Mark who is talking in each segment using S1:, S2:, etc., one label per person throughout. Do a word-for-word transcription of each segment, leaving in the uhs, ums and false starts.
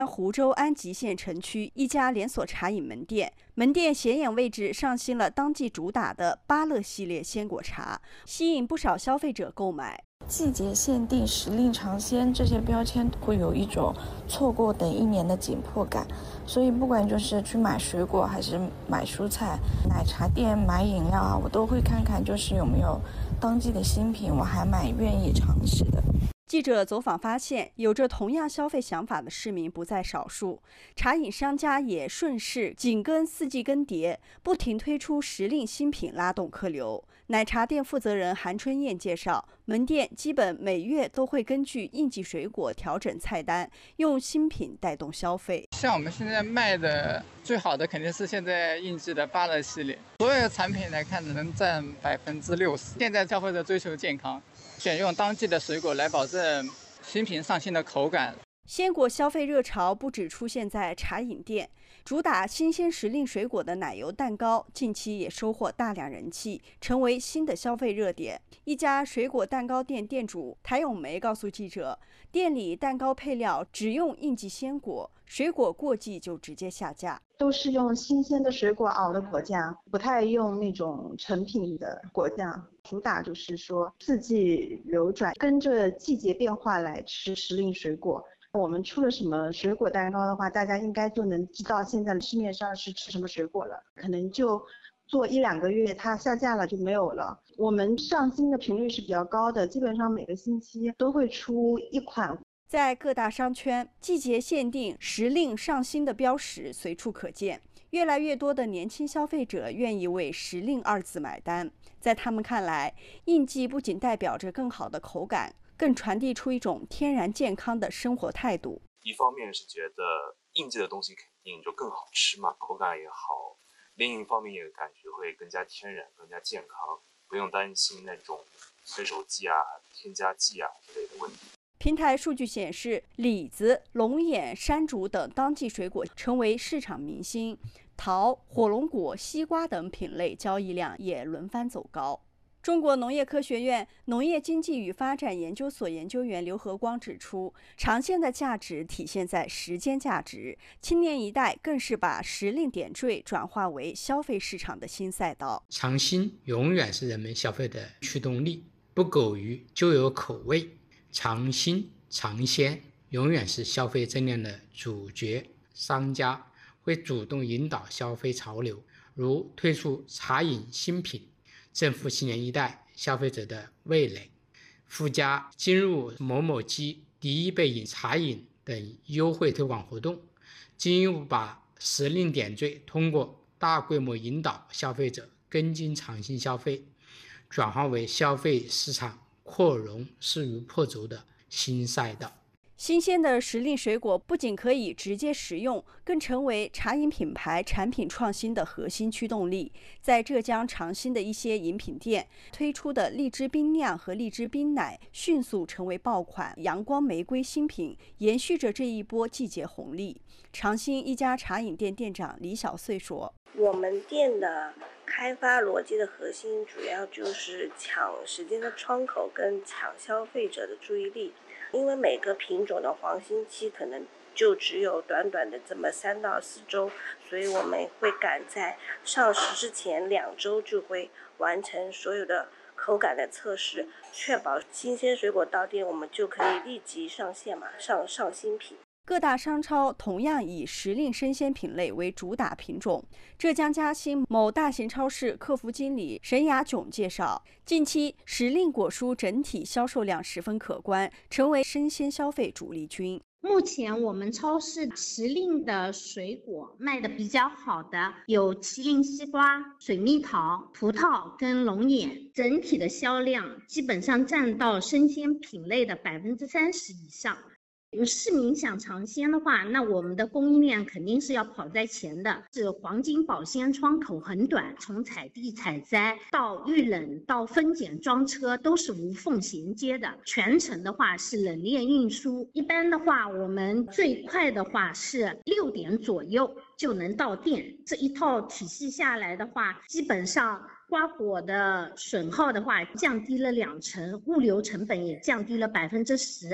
S1: 湖州安吉县城区一家连锁茶饮门店，门店显眼位置上新了当季主打的芭乐系列鲜果茶，吸引不少消费者购买。
S2: 季节限定、时令尝鲜这些标签会有一种错过等一年的紧迫感，所以不管就是去买水果还是买蔬菜，奶茶店买饮料啊，我都会看看就是有没有当季的新品，我还蛮愿意尝试的。
S1: 记者走访发现，有着同样消费想法的市民不在少数，茶饮商家也顺势紧跟四季更迭，不停推出时令新品拉动客流。奶茶店负责人韩春燕介绍，门店基本每月都会根据应季水果调整菜单，用新品带动消费。
S3: 像我们现在卖的最好的肯定是现在应季的芭乐系列，所有产品来看能占百分之六十。现在消费者追求健康，选用当季的水果来保证新品上新的口感。
S1: 鲜果消费热潮不只出现在茶饮店，主打新鲜时令水果的奶油蛋糕近期也收获大量人气，成为新的消费热点。一家水果蛋糕店店主谭咏梅告诉记者，店里蛋糕配料只用应季鲜果，水果过季就直接下架，
S4: 都是用新鲜的水果熬的果酱，不太用那种成品的果酱。主打就是说四季流转，跟着季节变化来吃时令水果。我们出了什么水果蛋糕的话，大家应该就能知道现在市面上是吃什么水果了，可能就做一两个月它下架了就没有了。我们上新的频率是比较高的，基本上每个星期都会出一款。
S1: 在各大商圈，季节限定、时令上新的标识随处可见，越来越多的年轻消费者愿意为时令二字买单。在他们看来，应季不仅代表着更好的口感，更传递出一种天然健康的生活态度。
S5: 一方面是觉得应季的东西肯定就更好吃嘛，口感也好；另一方面也感觉会更加天然、更加健康，不用担心那种催熟剂啊、添加剂啊之类的问题。
S1: 平台数据显示，李子、龙眼、山竹等当季水果成为市场明星，桃、火龙果、西瓜等品类交易量也轮番走高。中国农业科学院农业经济与发展研究所研究员刘和光指出，长线的价值体现在时间价值，青年一代更是把时令点缀转化为消费市场的新赛道。
S6: 尝新永远是人们消费的驱动力，不苟于旧有口味，尝新尝鲜永远是消费增量的主角。商家会主动引导消费潮流，如推出茶饮新品，正负青年一代消费者的味蕾，附加进入某某鸡第一杯饮茶饮等优惠推广活动，进一步把时令点缀通过大规模引导消费者跟进尝新消费，转化为消费市场扩容势如破竹的新赛道。
S1: 新鲜的时令水果不仅可以直接食用，更成为茶饮品牌产品创新的核心驱动力。在浙江长兴的一些饮品店推出的荔枝冰酿和荔枝冰奶迅速成为爆款阳光玫瑰新品，延续着这一波季节红利。长兴一家茶饮店店长李小穗说，
S7: 我们店的开发逻辑的核心主要就是抢时间的窗口跟抢消费者的注意力，因为每个品种的黄金期可能就只有短短的这么三到四周，所以我们会赶在上市之前两周就会完成所有的口感的测试，确保新鲜水果到店我们就可以立即上线嘛，上上新品。
S1: 各大商超同样以时令生鲜品类为主打品种。浙江嘉兴某大型超市客服经理沈雅炯介绍，近期时令果蔬整体销售量十分可观，成为生鲜消费主力军。
S8: 目前我们超市时令的水果卖的比较好的有麒麟西瓜、水蜜桃、葡萄跟龙眼，整体的销量基本上占到生鲜品类的百分之三十以上。市民想尝鲜的话，那我们的供应链肯定是要跑在前的，是黄金保鲜窗口很短，从采地采摘到预冷到分拣装车都是无缝衔接的，全程的话是冷链运输。一般的话我们最快的话是六点左右就能到店，这一套体系下来的话，基本上瓜果的损耗的话降低了两成，物流成本也降低了百分之十。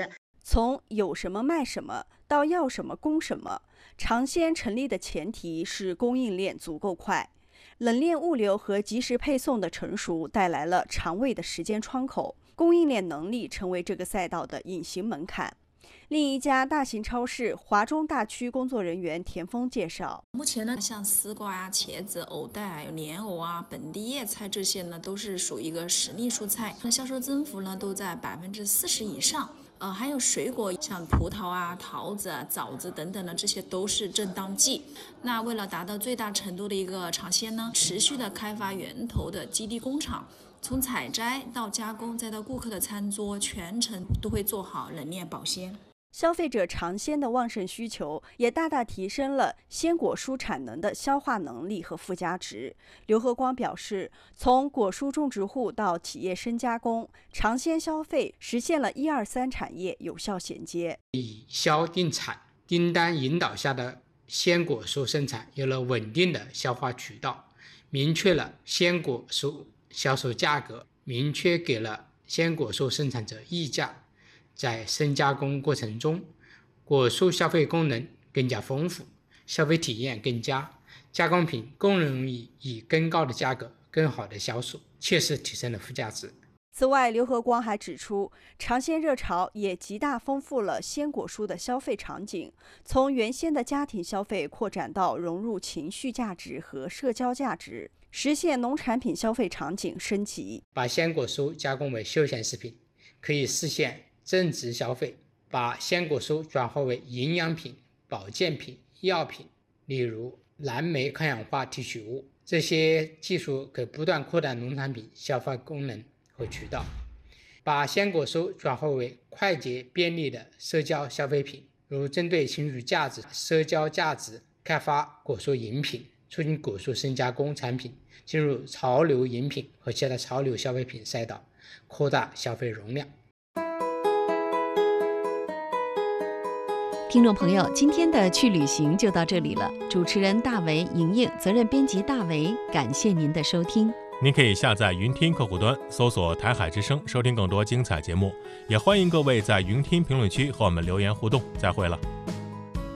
S1: 从有什么卖什么到要什么供什么。尝鲜成立的前提是供应链足够快，冷链物流和及时配送的成熟带来了长尾的时间窗口，供应链能力成为这个赛道的隐形门槛。另一家大型超市华中大区工作人员田丰介绍，
S9: 目前呢，像丝瓜啊、茄子、藕带、有莲藕啊、本地叶菜这些呢，都是属于一个实力蔬菜，那销售增幅呢都在百分之四十以上。呃，还有水果，像葡萄啊、桃子啊、枣子等等的，这些都是正当季。那为了达到最大程度的一个尝鲜呢，持续的开发源头的基地工厂，从采摘到加工，再到顾客的餐桌，全程都会做好冷链保鲜。
S1: 消费者尝鲜的旺盛需求，也大大提升了鲜果蔬产能的消化能力和附加值。刘和光表示，从果蔬种植户到企业深加工，尝鲜消费实现了一二三产业有效衔接。
S6: 以销定产、订单引导下的鲜果蔬生产有了稳定的消化渠道，明确了鲜果蔬销售价格，明确给了鲜果蔬生产者溢价。在深加工过程中，果蔬消费功能更加丰富，消费体验更佳，加工品更容易以更高的价格更好的销售，切实提升了附加值。
S1: 此外，刘和光还指出，尝鲜热潮也极大丰富了鲜果蔬的消费场景，从原先的家庭消费扩展到融入情绪价值和社交价值，实现农产品消费场景升级。
S6: 把鲜果蔬加工为休闲食品，可以实现增值消费，把鲜果蔬转化为营养品、保健品、药品，例如蓝莓抗氧化提取物，这些技术可不断扩大农产品消费功能和渠道，把鲜果蔬转化为快捷便利的社交消费品，如针对情绪价值、社交价值开发果蔬饮品，促进果蔬深加工产品进入潮流饮品和其他潮流消费品赛道，扩大消费容量。
S10: 听众朋友，今天的去旅行就到这里了。主持人大为、莹莹，责任编辑大为，感谢您的收听。
S11: 您可以下载云听客户端，搜索台海之声，收听更多精彩节目。也欢迎各位在云听评论区和我们留言互动。再会了。